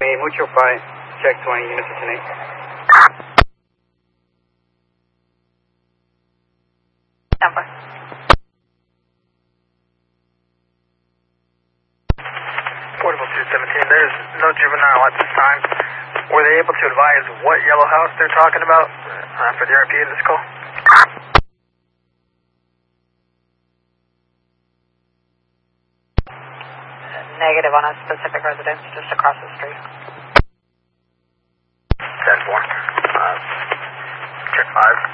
Mutual 5, check 20, units to 10-8. Number. Portable 217, there's no juvenile at this time. Were they able to advise what yellow house they're talking about for the RP in this call? Negative on a specific residence just across the street. 10-4. Check 5.